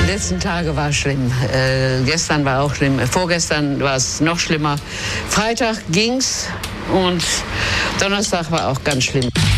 letzten Tage war schlimm. Gestern war auch schlimm. Vorgestern war es noch schlimmer. Freitag ging's und Donnerstag war auch ganz schlimm.